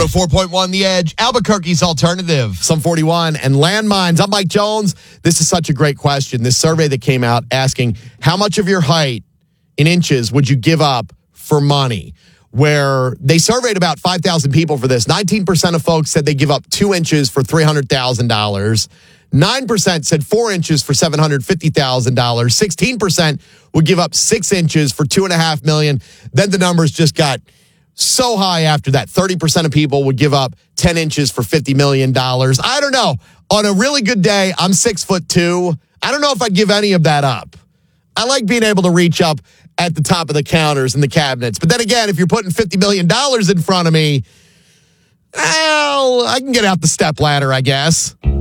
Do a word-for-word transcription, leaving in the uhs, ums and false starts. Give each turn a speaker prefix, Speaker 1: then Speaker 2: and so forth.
Speaker 1: one oh four point one The Edge, Albuquerque's alternative.
Speaker 2: Some forty-one and landmines. I'm Mike Jones. This is such a great question. This survey that came out asking how much of your height in inches would you give up for money? Where they surveyed about five thousand people for this. nineteen percent of folks said they give up two inches for three hundred thousand dollars. nine percent said four inches for seven hundred fifty thousand dollars. sixteen percent would give up six inches for two point five million dollars. Then the numbers just got so high after that. thirty percent of people would give up ten inches for fifty million dollars. I don't know. On a really good day, I'm six foot two. I don't know if I'd give any of that up. I like being able to reach up at the top of the counters and the cabinets. But then again, if you're putting fifty million dollars in front of me, well, I can get out the step ladder, I guess.